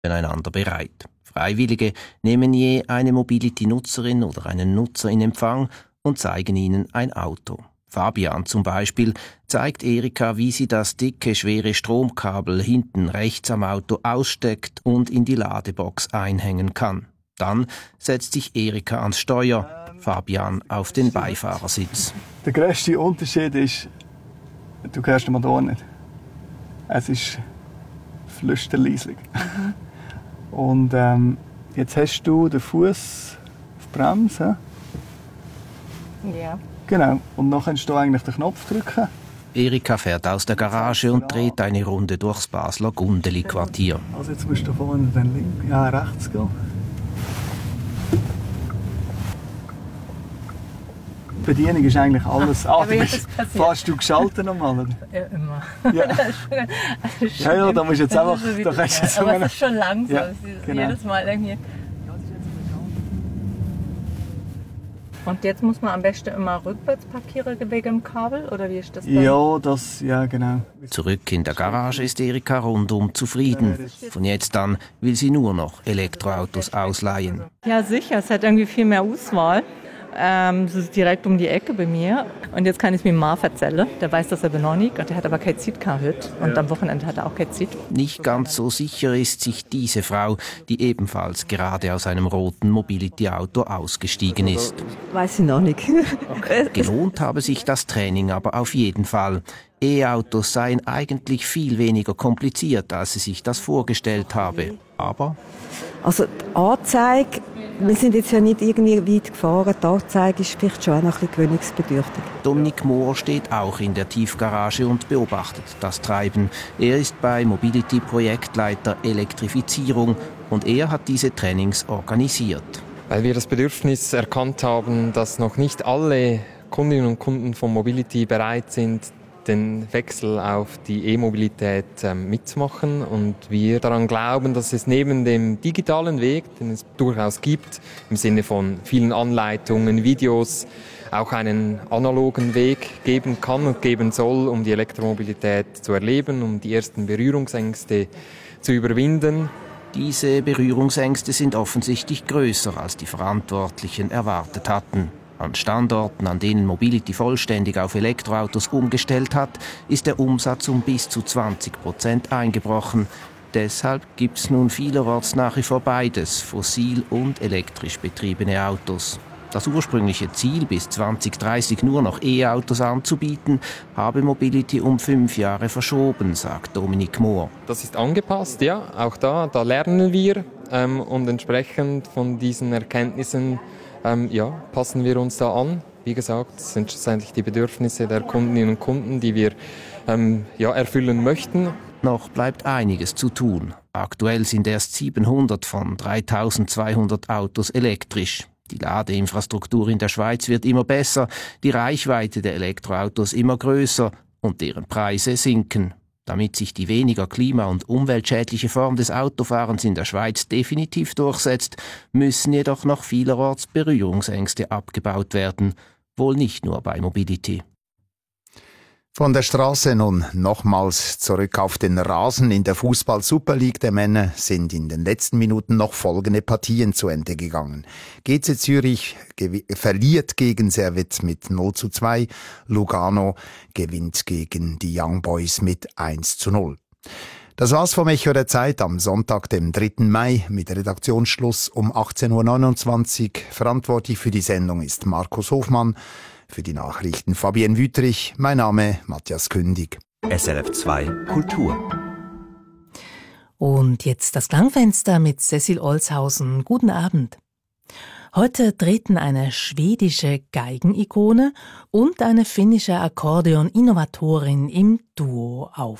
einander bereit. Freiwillige nehmen je eine Mobility-Nutzerin oder einen Nutzer in Empfang und zeigen ihnen ein Auto. Fabian zum Beispiel zeigt Erika, wie sie das dicke, schwere Stromkabel hinten rechts am Auto aussteckt und in die Ladebox einhängen kann. Dann setzt sich Erika ans Steuer, Fabian auf den Beifahrersitz. Der grösste Unterschied ist, du hörst den Motor nicht. Es ist flüsterleislich. Und jetzt hast du den Fuß auf die Bremse. Ja. Genau. Und dann kannst du eigentlich den Knopf drücken. Erika fährt aus der Garage und dreht eine Runde durchs Basler Gundeli-Quartier. Also jetzt musst du vorne dann rechts gehen. Die Bedienung ist eigentlich alles. Fährst du geschaltet nochmal? Ja, immer. Ja. Ja, da musst du jetzt einfach. Da kannst du jetzt aber es ist schon langsam. Ja, genau. Jedes Mal irgendwie. Und jetzt muss man am besten immer rückwärts parkieren wegen dem Kabel, oder wie ist das dann? Ja, genau. Zurück in der Garage ist Erika rundum zufrieden. Von jetzt an will sie nur noch Elektroautos ausleihen. Ja, sicher. Es hat irgendwie viel mehr Auswahl. Es ist direkt um die Ecke bei mir. Und jetzt kann ich es meinem Mann erzählen. Der weiß das aber noch nicht. Und der hat aber keine Zeit heute. Und am Wochenende hat er auch keine Zeit. Nicht ganz so sicher ist sich diese Frau, die ebenfalls gerade aus einem roten Mobility-Auto ausgestiegen ist. Weiß ich noch nicht. Gelohnt habe sich das Training aber auf jeden Fall. E-Autos seien eigentlich viel weniger kompliziert, als sie sich das vorgestellt habe. Aber also die Anzeige, wir sind jetzt ja nicht irgendwie weit gefahren, die Anzeige ist vielleicht schon auch noch ein bisschen gewöhnungsbedürftig. Dominik Mohr steht auch in der Tiefgarage und beobachtet das Treiben. Er ist bei Mobility Projektleiter Elektrifizierung und er hat diese Trainings organisiert. Weil wir das Bedürfnis erkannt haben, dass noch nicht alle Kundinnen und Kunden von Mobility bereit sind, den Wechsel auf die E-Mobilität mitzumachen und wir daran glauben, dass es neben dem digitalen Weg, den es durchaus gibt, im Sinne von vielen Anleitungen, Videos, auch einen analogen Weg geben kann und geben soll, um die Elektromobilität zu erleben, um die ersten Berührungsängste zu überwinden. Diese Berührungsängste sind offensichtlich größer, als die Verantwortlichen erwartet hatten. An Standorten, an denen Mobility vollständig auf Elektroautos umgestellt hat, ist der Umsatz um bis zu 20% eingebrochen. Deshalb gibt es nun vielerorts nach wie vor beides, fossil- und elektrisch betriebene Autos. Das ursprüngliche Ziel, bis 2030 nur noch E-Autos anzubieten, habe Mobility um 5 Jahre verschoben, sagt Dominik Mohr. Das ist angepasst, ja. Auch da lernen wir und entsprechend von diesen Erkenntnissen passen wir uns da an. Wie gesagt, es sind schlussendlich die Bedürfnisse der Kundinnen und Kunden, die wir erfüllen möchten. Noch bleibt einiges zu tun. Aktuell sind erst 700 von 3200 Autos elektrisch. Die Ladeinfrastruktur in der Schweiz wird immer besser, die Reichweite der Elektroautos immer größer und deren Preise sinken. Damit sich die weniger klima- und umweltschädliche Form des Autofahrens in der Schweiz definitiv durchsetzt, müssen jedoch noch vielerorts Berührungsängste abgebaut werden. Wohl nicht nur bei Mobility. Von der Straße nun nochmals zurück auf den Rasen. In der Fußball-Super League der Männer sind in den letzten Minuten noch folgende Partien zu Ende gegangen. GC Zürich verliert gegen Servette mit 0:2. Lugano gewinnt gegen die Young Boys mit 1:0. Das war's vom Echo der Zeit am Sonntag, dem 3. Mai, mit Redaktionsschluss um 18:29 Uhr. Verantwortlich für die Sendung ist Markus Hofmann. Für die Nachrichten Fabienne Wüthrich. Mein Name Matthias Kündig. SRF 2 Kultur. Und jetzt das Klangfenster mit Cecil Olshausen. Guten Abend. Heute treten eine schwedische Geigenikone und eine finnische Akkordeon-Innovatorin im Duo auf.